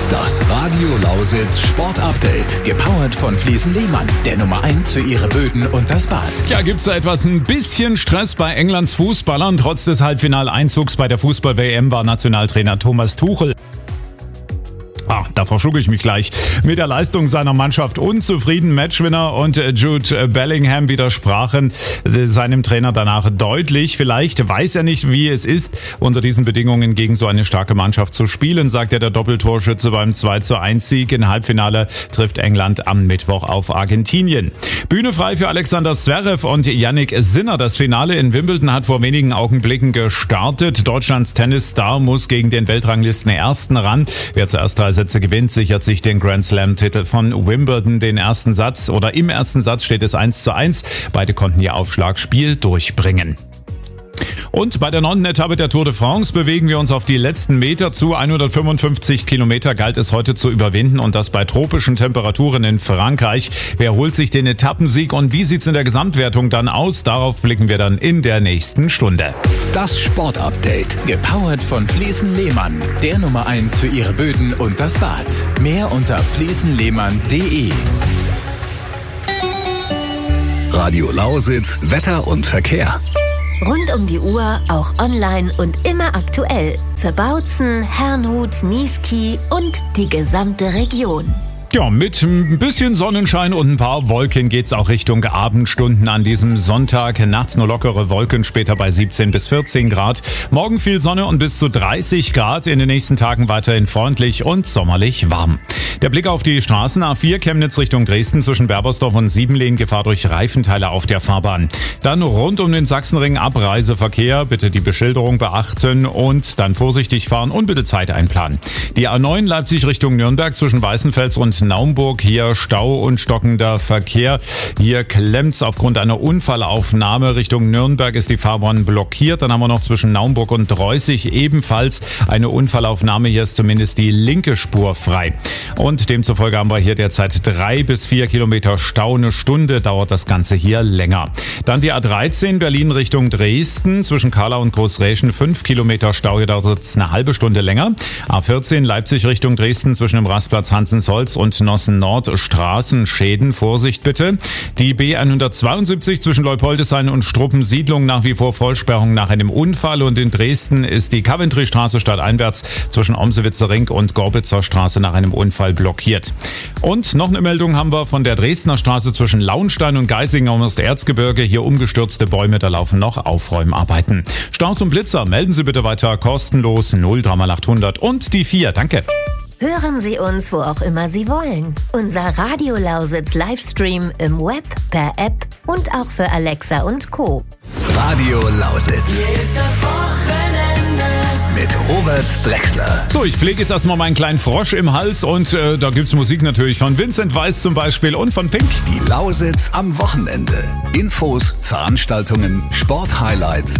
Das Radio Lausitz Sport Update. Gepowert von Fliesen Lehmann, der Nummer 1 für ihre Böden und das Bad. Ja, gibt's da ein bisschen Stress bei Englands Fußballern. Trotz des Halbfinaleinzugs bei der Fußball-WM war Nationaltrainer Thomas Tuchel, da verschlucke ich mich gleich, mit der Leistung seiner Mannschaft unzufrieden. Matchwinner und Jude Bellingham widersprachen seinem Trainer danach deutlich. Vielleicht weiß er nicht, wie es ist, unter diesen Bedingungen gegen so eine starke Mannschaft zu spielen, sagt der Doppeltorschütze beim 2:1-Sieg. Im Halbfinale trifft England am Mittwoch auf Argentinien. Bühne frei für Alexander Zverev und Jannik Sinner. Das Finale in Wimbledon hat vor wenigen Augenblicken gestartet. Deutschlands Tennisstar muss gegen den Weltranglisten-Ersten ran. Wer zuerst 3 Sätze gewinnt, sichert sich den Grand Slam-Titel von Wimbledon. Im ersten Satz steht es 1:1. Beide konnten ihr Aufschlagspiel durchbringen. Und bei der 9. Etappe der Tour de France bewegen wir uns auf die letzten Meter zu. 155 Kilometer galt es heute zu überwinden und das bei tropischen Temperaturen in Frankreich. Wer holt sich den Etappensieg und wie sieht's in der Gesamtwertung dann aus? Darauf blicken wir dann in der nächsten Stunde. Das Sport Update. Gepowert von Fliesen Lehmann, der Nummer 1 für ihre Böden und das Bad. Mehr unter fliesenlehmann.de. Radio Lausitz, Wetter und Verkehr. Rund um die Uhr, auch online und immer aktuell. Für Bautzen, Herrnhut, Niesky und die gesamte Region. Ja, mit ein bisschen Sonnenschein und ein paar Wolken geht's auch Richtung Abendstunden an diesem Sonntag. Nachts nur lockere Wolken, später bei 17 bis 14 Grad. Morgen viel Sonne und bis zu 30 Grad. In den nächsten Tagen weiterhin freundlich und sommerlich warm. Der Blick auf die Straßen: A4 Chemnitz Richtung Dresden zwischen Berbersdorf und Siebenlehn, Gefahr durch Reifenteile auf der Fahrbahn. Dann rund um den Sachsenring Abreiseverkehr, bitte die Beschilderung beachten und dann vorsichtig fahren und bitte Zeit einplanen. Die A9 Leipzig Richtung Nürnberg zwischen Weißenfels und Naumburg, hier Stau und stockender Verkehr. Hier klemmt's aufgrund einer Unfallaufnahme. Richtung Nürnberg ist die Fahrbahn blockiert. Dann haben wir noch zwischen Naumburg und Reußig ebenfalls eine Unfallaufnahme. Hier ist zumindest die linke Spur frei. Und demzufolge haben wir hier derzeit 3 bis 4 Kilometer Stau. Eine Stunde dauert das Ganze hier länger. Dann die A13 Berlin Richtung Dresden zwischen Karlau und Großräschen, 5 Kilometer Stau. Hier dauert es eine halbe Stunde länger. A14 Leipzig Richtung Dresden zwischen dem Rastplatz Hansensholz und Nossen Nord, Straßenschäden, Vorsicht bitte. Die B172 zwischen Leupoldeshain und Struppensiedlung, nach wie vor Vollsperrung nach einem Unfall. Und in Dresden ist die Coventry-Straße stadteinwärts zwischen Omsewitzer Ring und Gorbitzer Straße nach einem Unfall blockiert. Und noch eine Meldung haben wir von der Dresdner Straße zwischen Lauenstein und Geisingen um das Erzgebirge. Hier umgestürzte Bäume, da laufen noch Aufräumarbeiten. Staus und Blitzer, melden Sie bitte weiter kostenlos 03800 und die 4. Danke. Hören Sie uns, wo auch immer Sie wollen. Unser Radio Lausitz Livestream im Web, per App und auch für Alexa und Co. Radio Lausitz. Hier ist das Wochenende mit Robert Drechsler. So, ich pflege jetzt erstmal meinen kleinen Frosch im Hals und da gibt's Musik natürlich von Vincent Weiss zum Beispiel und von Pink. Die Lausitz am Wochenende. Infos, Veranstaltungen, Sporthighlights